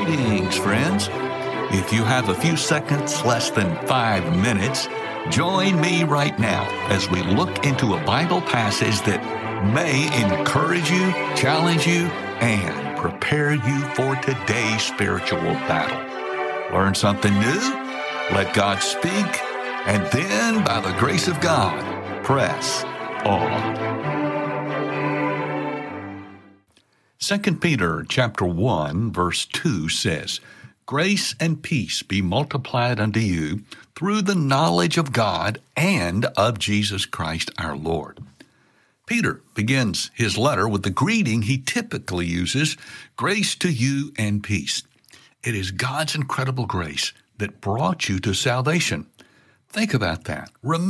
Greetings, friends. If you have a few seconds, less than 5 minutes, join me right now as we look into a Bible passage that may encourage you, challenge you, and prepare you for today's spiritual battle. Learn something new, let God speak, and then, by the grace of God, press on. 2 Peter chapter 1, verse 2 says, "Grace and peace be multiplied unto you through the knowledge of God and of Jesus Christ our Lord." Peter begins his letter with the greeting he typically uses, "Grace to you and peace." It is God's incredible grace that brought you to salvation. Think about that.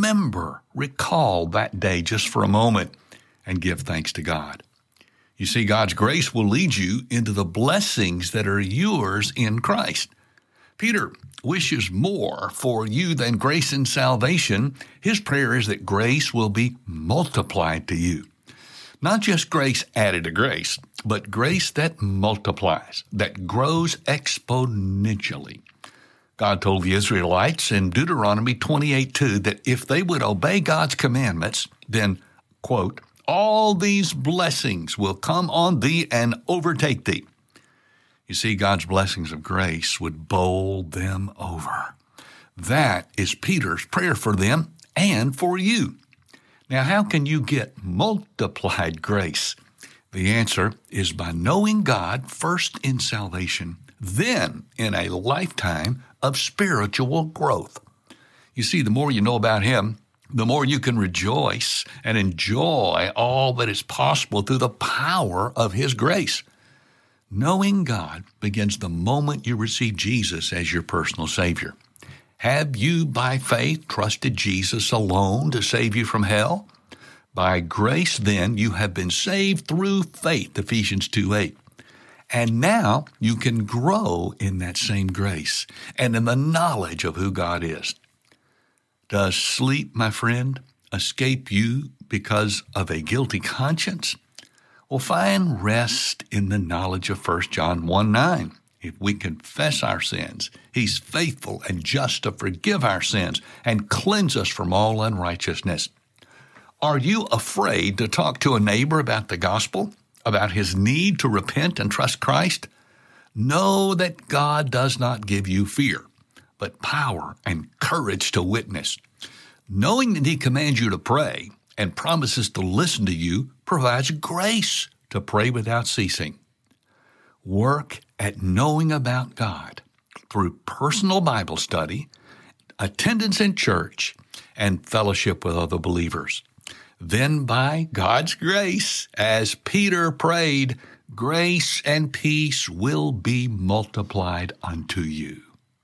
Recall that day just for a moment and give thanks to God. You see, God's grace will lead you into the blessings that are yours in Christ. Peter wishes more for you than grace and salvation. His prayer is that grace will be multiplied to you. Not just grace added to grace, but grace that multiplies, that grows exponentially. God told the Israelites in Deuteronomy 28:2 that if they would obey God's commandments, then, quote, "all these blessings will come on thee and overtake thee." You see, God's blessings of grace would bowl them over. That is Peter's prayer for them and for you. Now, how can you get multiplied grace? The answer is by knowing God first in salvation, then in a lifetime of spiritual growth. You see, the more you know about Him, the more you can rejoice and enjoy all that is possible through the power of His grace. Knowing God begins the moment you receive Jesus as your personal Savior. Have you, by faith, trusted Jesus alone to save you from hell? By grace, then, you have been saved through faith, Ephesians 2:8. And now you can grow in that same grace and in the knowledge of who God is. Does sleep, my friend, escape you because of a guilty conscience? Well, find rest in the knowledge of 1 John 1:9. If we confess our sins, He's faithful and just to forgive our sins and cleanse us from all unrighteousness. Are you afraid to talk to a neighbor about the gospel, about his need to repent and trust Christ? Know that God does not give you fear, but power and courage to witness. Knowing that He commands you to pray and promises to listen to you provides grace to pray without ceasing. Work at knowing about God through personal Bible study, attendance in church, and fellowship with other believers. Then by God's grace, as Peter prayed, grace and peace will be multiplied unto you.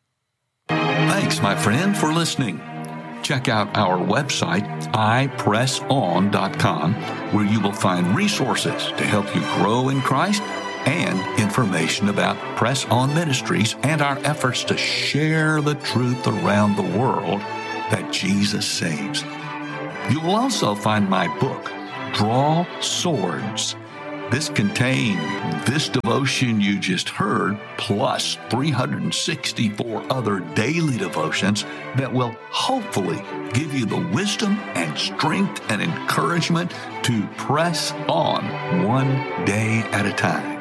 Thanks, my friend, for listening. Check out our website, ipresson.com, where you will find resources to help you grow in Christ and information about Press On Ministries and our efforts to share the truth around the world that Jesus saves. You will also find my book, Draw Swords. This contains this devotion you just heard, plus 364 other daily devotions that will hopefully give you the wisdom and strength and encouragement to press on one day at a time.